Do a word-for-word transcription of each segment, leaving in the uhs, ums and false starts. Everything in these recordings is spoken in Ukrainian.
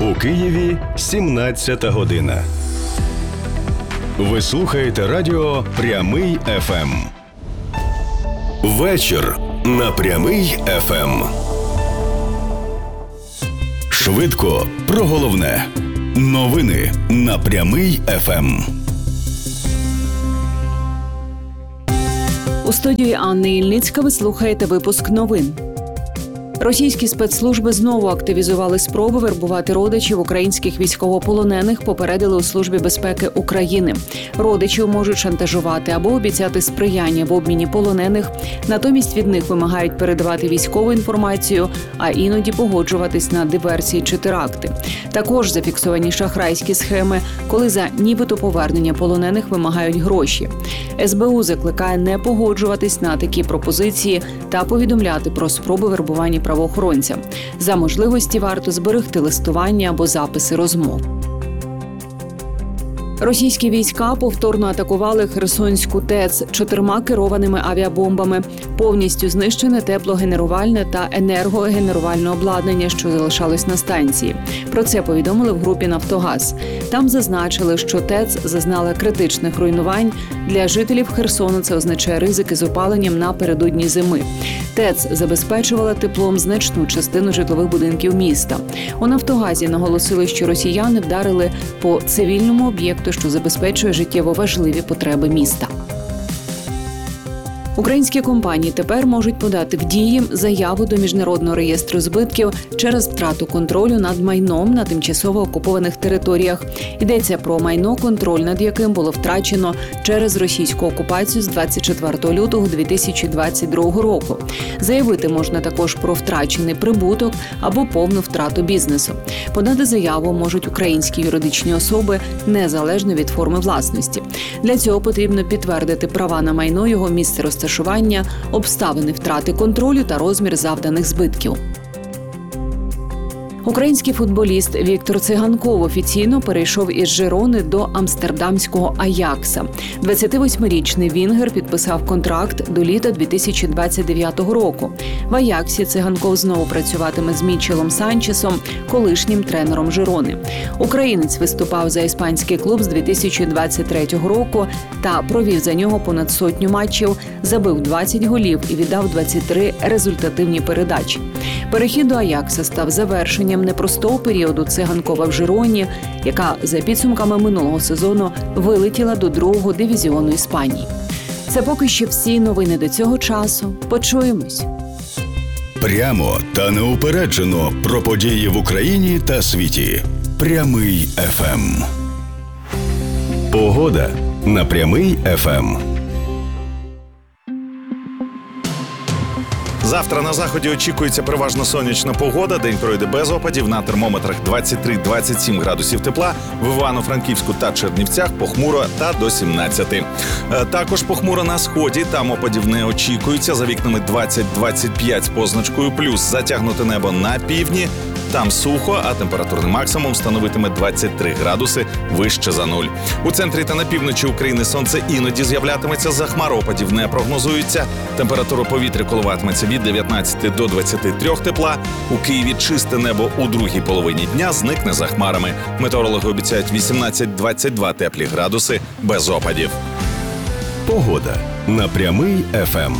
У Києві сімнадцята година. Ви слухаєте радіо «Прямий еф ем». Вечір на «Прямий еф ем». Швидко про головне. Новини на «Прямий еф ем». У студії Анни Ільницька ви слухаєте випуск новин. Російські спецслужби знову активізували спроби вербувати родичів українських військовополонених, попередили у Службі безпеки України. Родичів можуть шантажувати або обіцяти сприяння в обміні полонених, натомість від них вимагають передавати військову інформацію, а іноді погоджуватись на диверсії чи теракти. Також зафіксовані шахрайські схеми, коли за нібито повернення полонених вимагають гроші. ес бе у закликає не погоджуватись на такі пропозиції та повідомляти про спроби вербування правоохоронцям. За можливості варто зберегти листування або записи розмов. Російські війська повторно атакували Херсонську ТЕЦ чотирма керованими авіабомбами. Повністю знищене теплогенерувальне та енергогенерувальне обладнання, що залишалось на станції. Про це повідомили в групі «Нафтогаз». Там зазначили, що ТЕЦ зазнала критичних руйнувань. Для жителів Херсону це означає ризики з опаленням напередодні зими. ТЕЦ забезпечувала теплом значну частину житлових будинків міста. У «Нафтогазі» наголосили, що росіяни вдарили по цивільному об'єкту, що забезпечує життєво важливі потреби міста. Українські компанії тепер можуть подати в дії заяву до Міжнародного реєстру збитків через втрату контролю над майном на тимчасово окупованих територіях. Йдеться про майно, контроль над яким було втрачено через російську окупацію з двадцять четвертого лютого дві тисячі двадцять другого року. Заявити можна також про втрачений прибуток або повну втрату бізнесу. Подати заяву можуть українські юридичні особи незалежно від форми власності. Для цього потрібно підтвердити права на майно, його місце розташування, обставини втрати контролю та розмір завданих збитків. Український футболіст Віктор Циганков офіційно перейшов із Жирони до амстердамського Аякса. двадцятивосьмирічний вінгер підписав контракт до літа дві тисячі двадцять дев'ятого року. В Аяксі Циганков знову працюватиме з Мічелом Санчесом, колишнім тренером Жирони. Українець виступав за іспанський клуб з дві тисячі двадцять третього року та провів за нього понад сотню матчів, забив двадцять голів і віддав двадцять три результативні передачі. Перехід до Аякса став завершенням непростого періоду Циганкова в Жироні, яка за підсумками минулого сезону вилетіла до другого дивізіону Іспанії. Це поки що всі новини до цього часу. Почуємось. Прямо та неупереджено про події в Україні та світі. Прямий еф ем. Погода на Прямий еф ем. Завтра на заході очікується переважно сонячна погода. День пройде без опадів. На термометрах двадцять три - двадцять сім градусів тепла. В Івано-Франківську та Чернівцях похмуро та до сімнадцяти. Також похмуро на сході. Там опадів не очікується. За вікнами двадцять - двадцять п'ять з позначкою плюс. Затягнуте небо на півдні. Там сухо, а температурний максимум становитиме двадцять три градуси вище за нуль. У центрі та на півночі України сонце іноді з'являтиметься, за хмар опадів не прогнозується. Температура повітря коливатиметься від дев'ятнадцяти до двадцяти трьох тепла. У Києві чисте небо у другій половині дня зникне за хмарами. Метеорологи обіцяють вісімнадцять - двадцять два теплі градуси без опадів. Погода на Прямий еф ем.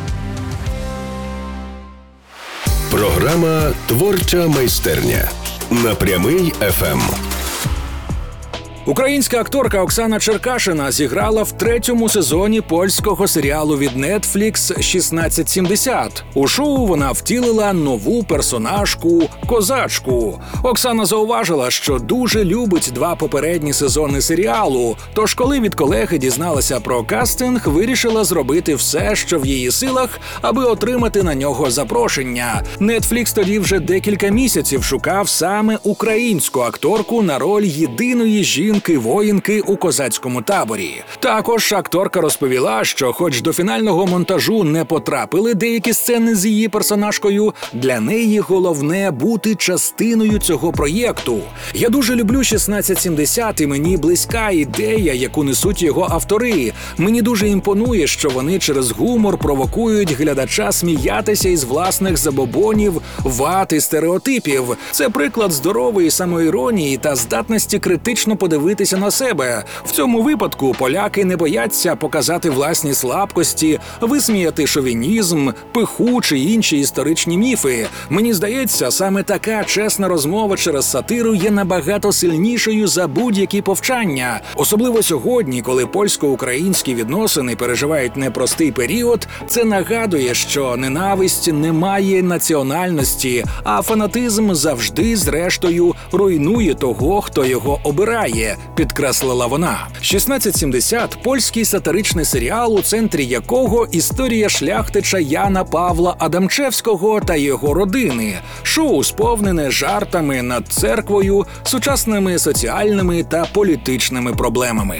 Програма «Творча майстерня» на Прямий еф ем. Українська акторка Оксана Черкашина зіграла в третьому сезоні польського серіалу від Netflix «шістнадцять сімдесят». У шоу вона втілила нову персонажку – козачку. Оксана зауважила, що дуже любить два попередні сезони серіалу, тож коли від колеги дізналася про кастинг, вирішила зробити все, що в її силах, аби отримати на нього запрошення. Netflix тоді вже декілька місяців шукав саме українську акторку на роль єдиної жінки жінки-воїнки у козацькому таборі. Також акторка розповіла, що хоч до фінального монтажу не потрапили деякі сцени з її персонажкою, для неї головне бути частиною цього проєкту. Я дуже люблю шістнадцять сімдесят, і мені близька ідея, яку несуть його автори. Мені дуже імпонує, що вони через гумор провокують глядача сміятися із власних забобонів, вад і стереотипів. Це приклад здорової самоіронії та здатності критично подивитися на себе. В цьому випадку поляки не бояться показати власні слабкості, висміяти шовінізм, пиху чи інші історичні міфи. Мені здається, саме така чесна розмова через сатиру є набагато сильнішою за будь-які повчання. Особливо сьогодні, коли польсько-українські відносини переживають непростий період, це нагадує, що ненависть не має національності, а фанатизм завжди, зрештою, руйнує того, хто його обирає, підкреслила вона. шістнадцять сімдесят – польський сатиричний серіал, у центрі якого історія шляхтича Яна Павла Адамчевського та його родини. Шоу сповнене жартами над церквою, сучасними соціальними та політичними проблемами.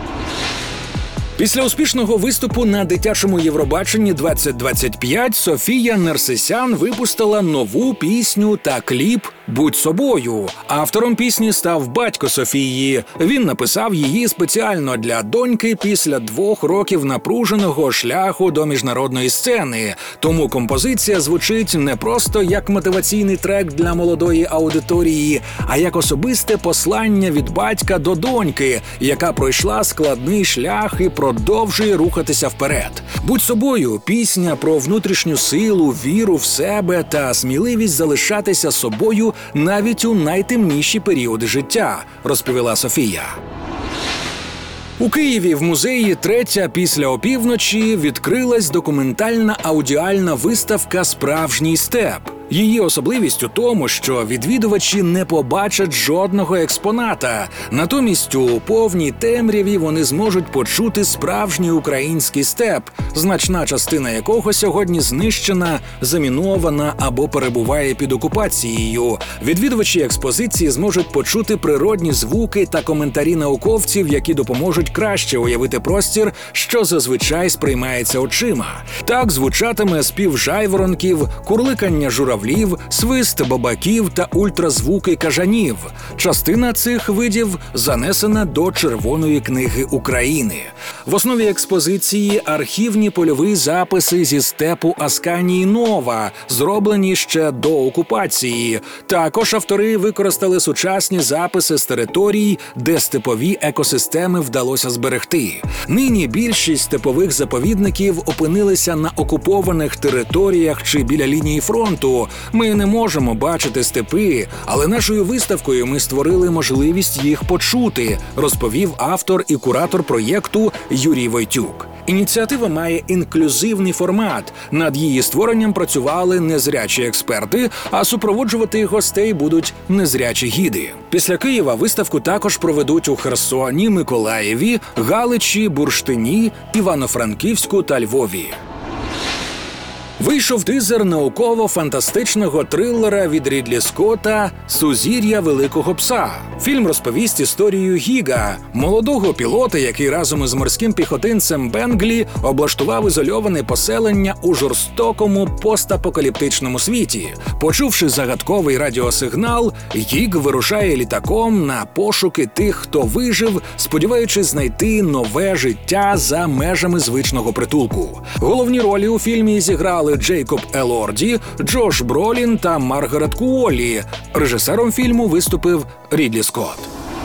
Після успішного виступу на дитячому Євробаченні двадцять двадцять п'ять Софія Нерсесян випустила нову пісню та кліп «Будь собою». Автором пісні став батько Софії. Він написав її спеціально для доньки після двох років напруженого шляху до міжнародної сцени. Тому композиція звучить не просто як мотиваційний трек для молодої аудиторії, а як особисте послання від батька до доньки, яка пройшла складний шлях і продовжує рухатися вперед. «Будь собою» – пісня про внутрішню силу, віру в себе та сміливість залишатися собою навіть у найтемніші періоди життя, розповіла Софія. У Києві в музеї «Третя після опівночі» відкрилась документальна аудіальна виставка «Справжній степ». Її особливість у тому, що відвідувачі не побачать жодного експоната. Натомість у повній темряві вони зможуть почути справжній український степ, значна частина якого сьогодні знищена, замінована або перебуває під окупацією. Відвідувачі експозиції зможуть почути природні звуки та коментарі науковців, які допоможуть краще уявити простір, що зазвичай сприймається очима. Так звучатиме спів жайворонків, курликання журавлів, свист бабаків та ультразвуки кажанів. Частина цих видів занесена до Червоної книги України. В основі експозиції архівні польові записи зі степу Асканії Нова, зроблені ще до окупації. Також автори використали сучасні записи з територій, де степові екосистеми вдалося зберегти. Нині більшість степових заповідників опинилися на окупованих територіях чи біля лінії фронту. Ми не можемо бачити степи, але нашою виставкою ми створили можливість їх почути, розповів автор і куратор проєкту Юрій Войтюк. Ініціатива має інклюзивний формат. Над її створенням працювали незрячі експерти, а супроводжувати гостей будуть незрячі гіди. Після Києва виставку також проведуть у Херсоні, Миколаєві, Галичі, Бурштині, Івано-Франківську та Львові. Вийшов тизер науково-фантастичного трилера від Рідлі Скотта «Сузір'я великого пса». Фільм розповість історію Гіга, молодого пілота, який разом із морським піхотинцем Бенглі облаштував ізольоване поселення у жорстокому постапокаліптичному світі. Почувши загадковий радіосигнал, Гіг вирушає літаком на пошуки тих, хто вижив, сподіваючись знайти нове життя за межами звичного притулку. Головні ролі у фільмі зіграли Джейкоб Елорді, Джош Бролін та Маргарет Куолі. Режисером фільму виступив Рідлі Скотт.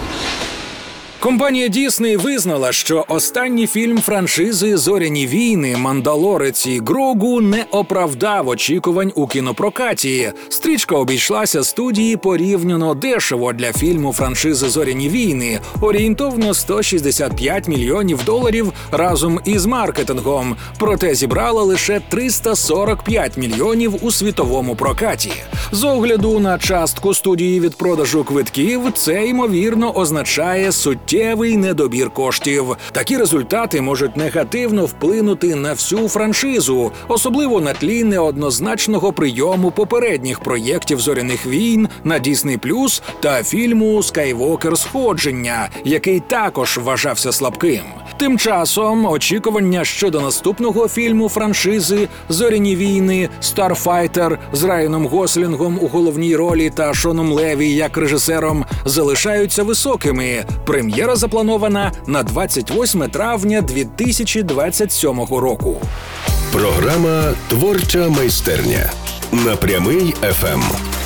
Компанія Disney визнала, що останній фільм франшизи «Зоряні війни» «Мандалорець» і «Грогу» не оправдав очікувань у кінопрокаті. Стрічка обійшлася студії порівняно дешево для фільму франшизи «Зоряні війни» – орієнтовно сто шістдесят п'ять мільйонів доларів разом із маркетингом, проте зібрала лише триста сорок п'ять мільйонів у світовому прокаті. З огляду на частку студії від продажу квитків, це, ймовірно, означає суттєву суттєвий недобір коштів. Такі результати можуть негативно вплинути на всю франшизу, особливо на тлі неоднозначного прийому попередніх проєктів «Зоряних війн» на Disney плюс та фільму «Скайвокер. Сходження», який також вважався слабким. Тим часом очікування щодо наступного фільму франшизи «Зоряні війни» «Старфайтер» з Райаном Гослінгом у головній ролі та Шоном Леві як режисером залишаються високими. Прем'єра запланована на двадцять восьме травня дві тисячі двадцять сьомого року. Програма «Творча майстерня» на Прямий еф ем.